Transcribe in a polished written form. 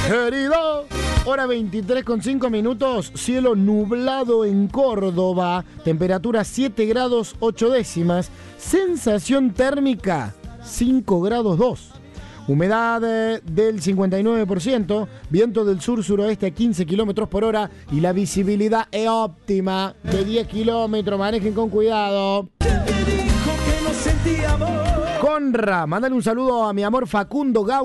querido. Hora 23:05, cielo nublado en Córdoba, temperatura 7 grados 8 décimas, sensación térmica 5 grados 2. Humedad del 59%, viento del sur-suroeste a 15 kilómetros por hora y la visibilidad es óptima de 10 kilómetros. Manejen con cuidado. Conra, mándale un saludo a mi amor Facundo Gau.